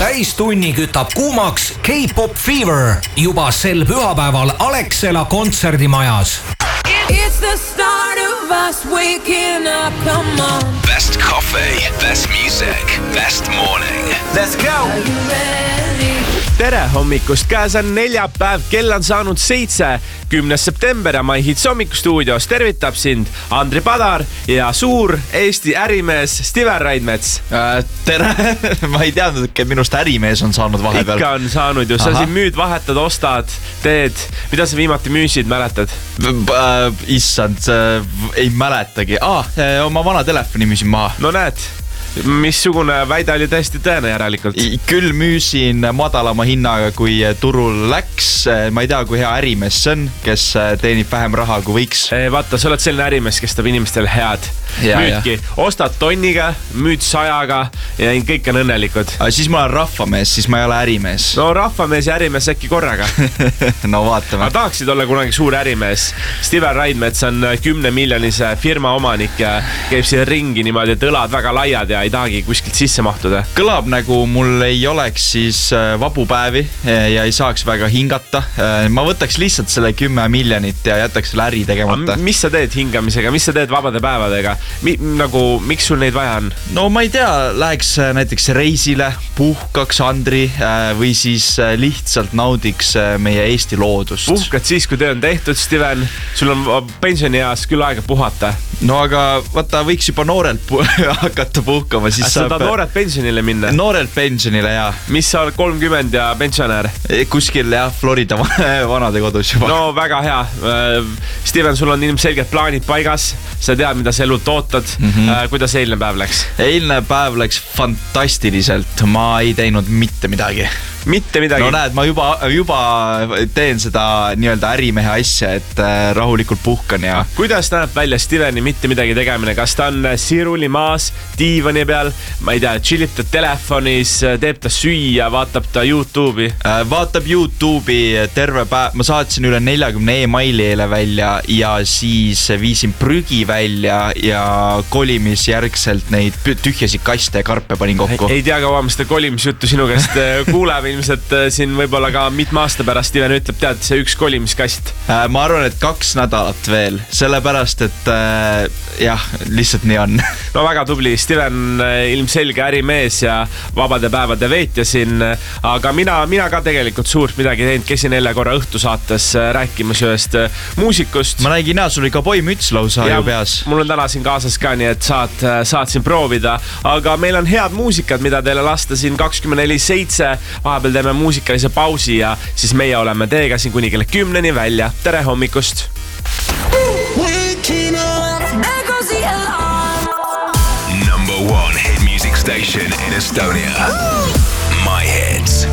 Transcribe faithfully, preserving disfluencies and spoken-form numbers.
täistunni kütab kuumaks K-pop Fever juba sel pühapäeval Alexela kontserdimajas. It's the start of us waking up, come on. Best coffee, best music, best morning. Let's go! Are you ready? Tere hommikust, käes on neljapäev, kell on saanud seitse, kümnes september ja My Hits hommikustuudios tervitab sind Andri Padar ja suur Eesti ärimees Steven Raidmets. Äh, tere, ma ei teadnud, et minust ärimees on saanud vahepeal. Ikka on saanud ju, sa siin müüd, vahetad, ostad, teed. Mida sa viimati müüsid, mäletad? Issand, ei mäletagi. Ah, oma vana telefoni müüsin maha. No näed, missugune väide oli tõesti tõene järelikult? Küll müüsin madalama hinnaga, kui turul läks. Ma ei tea, kui hea ärimees see on, kes teenib vähem raha kui võiks. Vaata, sa oled selline ärimees, kes teeb inimestele head. Ja, müüdki, ja. Ostad tonniga, müüd sajaga ja kõik on õnnelikud. Siis ma olen rahvamees, siis ma ei ole ärimees. No rahvamees ja ärimees äkki korraga. No vaatame. Aga tahaksid olla kunagi suur ärimees. Steven Raidmets on kümne miljonise firma omanik ja käib siin ringi niimoodi, et õlad väga laiad ja ei tahagi kuskilt sisse mahtuda. Kõlab nagu mul ei oleks siis vabu päevi ja ei saaks väga hingata. Ma võtaks lihtsalt selle kümme miljonit ja jätaks selle äri tegemata. Mis sa teed hingamisega? Mis sa teed vabade päevadega? Mi, nagu, miks sul neid vaja on? No ma ei tea, läheks näiteks reisile, puhkaks Andri või siis lihtsalt naudiks meie Eesti loodust. Puhkad siis, kui töö on tehtud, Steven. Sul on pensionieas küll aega puhata. No aga vaata, võiks juba noorelt pu- hakata puhkama. Siis sa tahad noorelt pensionile minna? Noorelt pensionile, jah. Mis sa oled kolmkümmend ja pensionär? Kuskil, jah, Florida vanade kodus juba. No väga hea. Steven, sul on ilmselgelt plaanid paigas. Sa tead, mida sa elult ootad. Mm-hmm. Kuidas eilne päev läks? Eilne päev läks fantastiliselt. Ma ei teinud mitte midagi. Mitte midagi? No näed, ma juba, juba teen seda nii-öelda ärimehe asja, et rahulikult puhkan ja... Kuidas näeb välja Steveni mitte midagi tegemine? Kas ta on siruli maas, diivani peal, ma ei tea, chillib ta telefonis, teeb ta süüa, vaatab ta YouTube'i? Vaatab YouTube'i terve päev. Ma saatsin üle neljakümne e-maili eile välja ja siis viisin prügi välja ja kolimisjärgselt neid tühjasid kaste ja karpe panin kokku. Ei, ei tea, kaua ma seda kolimisjuttu sinu käest kuuleb. Ilmselt siin võib-olla ka mitme aasta pärast Steven ütleb, tead, see üks kolimiskast. Ma arvan, et kaks nädalat veel, sellepärast, et äh, jah, lihtsalt nii on. No väga tubli, Steven ilmselge ärimees ja vabade päevade veetja siin, aga mina, mina ka tegelikult suurt midagi teinud, käsin neile korra õhtu saates rääkimas ühest muusikust. Ma nägin, jah, sul oli ka boimüts lausa ja, ju peas. Mul on täna siin kaasas ka, nii et saad, saad siin proovida, aga meil on head muusikad, mida teile lasta siin kakskümmend neli seitse, vahepeal teeme muusikalise pausi ja siis meie oleme teiega siin kuni kella kümneni välja. Tere hommikust! Number one hit music station in Estonia. My Hits.